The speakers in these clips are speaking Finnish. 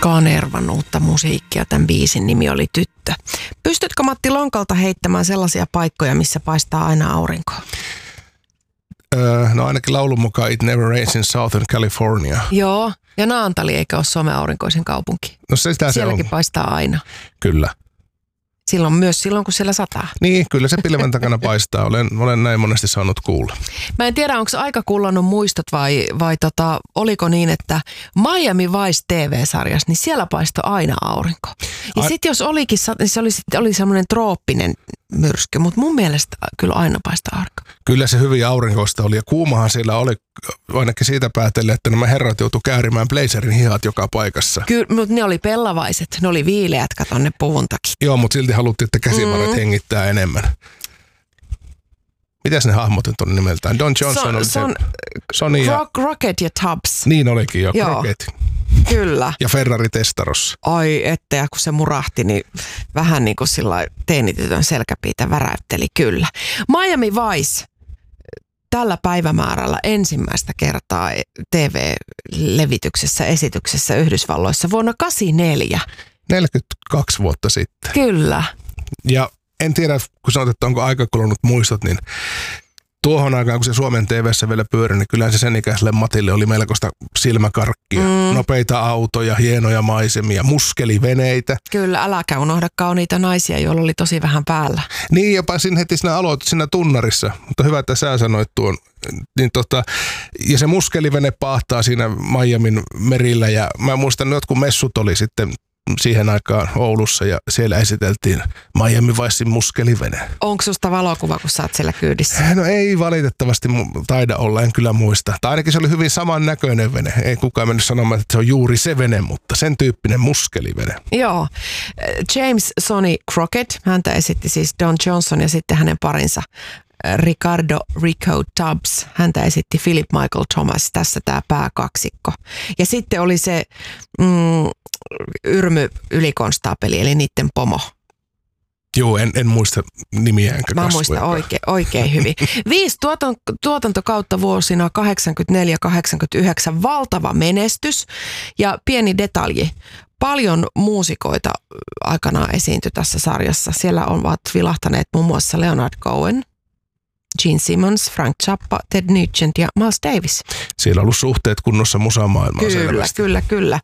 Kanervan uutta musiikkia. Tämän biisin nimi oli Tyttö. Pystytkö Matti Lonkalta heittämään sellaisia paikkoja, missä paistaa aina aurinko? No ainakin laulun mukaan It Never Rains in Southern California. Joo, ja Naantali eikä ole Suomen aurinkoisin kaupunki. No sitä sielläkin se on. Paistaa aina. Kyllä. Myös silloin, kun siellä sataa. Niin, kyllä se pilven takana paistaa. Olen näin monesti saanut kuulla. Mä en tiedä, onko aika kullannut muistot vai oliko niin, että Miami Vice TV-sarjassa, niin siellä paistoi aina aurinko. Ja sitten jos olikin, niin se oli semmoinen trooppinen myrsky, mutta mun mielestä kyllä aina paistaa aurinko. Kyllä se hyvin aurinkoista oli ja kuumahan siellä oli, ainakin siitä päätellen, että nämä herrat joutu käärimään blazerin hihat joka paikassa. Kyllä, mutta ne oli pellavaiset, ne oli viileät, kato ne puvun takia. Joo, mutta silti haluttiin, että käsivarret hengittää enemmän. Mitäs ne hahmot on nimeltään? Don Johnson oli se Sonny ja... Rocket ja Tubbs. Niin olikin jo, Rocket. Kyllä. Ja Ferrari Testarossa. Ai etteä, kun se murahti, niin vähän niin kuin sillä teinitytön selkäpiitä väräytteli, kyllä. Miami Vice tällä päivämäärällä ensimmäistä kertaa TV-levityksessä, esityksessä Yhdysvalloissa vuonna 1984. 42 vuotta sitten. Kyllä. Ja en tiedä, kun sanot, että onko aika kulunut muistot, niin tuohon aikaan, kun se Suomen TV:ssä vielä pyöri, niin kyllähän se sen ikäiselle Matille oli melkoista silmäkarkkia. Nopeita autoja, hienoja maisemia, muskeliveneitä. Kyllä, äläkä unohdakaan niitä naisia, joilla oli tosi vähän päällä. Niin, jopa heti sinä aloitit siinä tunnarissa, mutta hyvä, että sä sanoit tuon. Niin ja se muskelivene paahtaa siinä Miamin merillä ja mä muistan, että jotkut messut oli sitten siihen aikaan Oulussa ja siellä esiteltiin Miami Vicein muskelivene. Onko susta valokuva, kun sä oot siellä kyydissä? No ei valitettavasti taida olla, en kyllä muista. Tai ainakin se oli hyvin samannäköinen vene. Ei kukaan mennyt sanomaan, että se on juuri se vene, mutta sen tyyppinen muskelivene. Joo. James Sonny Crockett, häntä esitti siis Don Johnson ja sitten hänen parinsa Ricardo Rico Tubbs. Häntä esitti Philip Michael Thomas. Tässä tämä pääkaksikko. Ja sitten oli se Yrmy ylikonstaapeli, eli niiden pomo. Joo, en muista nimiä enkä kasvoja. Mä muistan oikein hyvin. 5 tuotantokautta vuosina 84-89, valtava menestys ja pieni detalji. Paljon muusikoita aikanaan esiintyi tässä sarjassa. Siellä ovat vilahtaneet muun muassa Leonard Cohen, Gene Simmons, Frank Zappa, Ted Nugent ja Miles Davis. Siellä on ollut suhteet kunnossa musamaailmaan selvästi. Kyllä.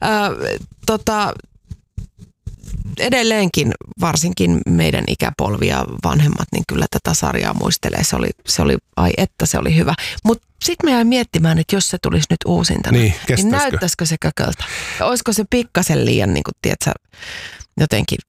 Edelleenkin varsinkin meidän ikäpolvi ja vanhemmat, niin kyllä tätä sarjaa muistelee. Se oli hyvä. Mutta sitten me jäin miettimään, että jos se tulisi nyt uusintana, niin näyttäisikö se kököltä? Olisiko se pikkasen liian, niin kuin, tiedätkö, jotenkin